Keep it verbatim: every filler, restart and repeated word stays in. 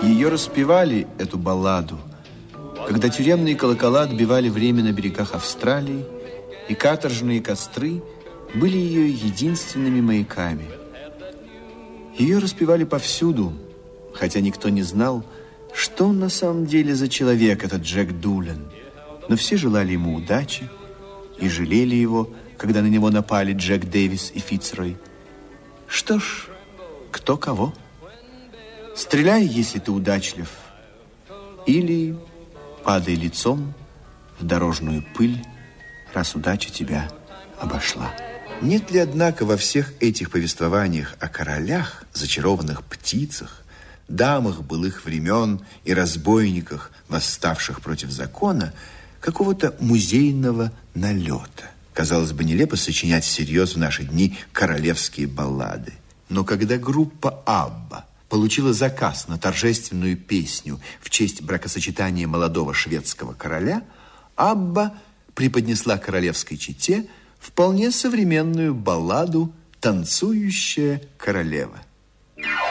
Ее распевали, эту балладу, когда тюремные колокола отбивали время на берегах Австралии, и каторжные костры были ее единственными маяками. Ее распевали повсюду, хотя никто не знал, что он на самом деле за человек, этот Джек Дулен. Но все желали ему удачи и жалели его, когда на него напали Джек Дэвис и Фицрой. Что ж, кто кого. Стреляй, если ты удачлив, или падай лицом в дорожную пыль, раз удача тебя обошла. Нет ли, однако, во всех этих повествованиях о королях, зачарованных птицах, дамах былых времен и разбойниках, восставших против закона, какого-то музейного налета? Казалось бы, нелепо сочинять всерьез в наши дни королевские баллады. Но когда группа Абба получила заказ на торжественную песню в честь бракосочетания молодого шведского короля, Абба преподнесла королевской чете вполне современную балладу «Танцующая королева».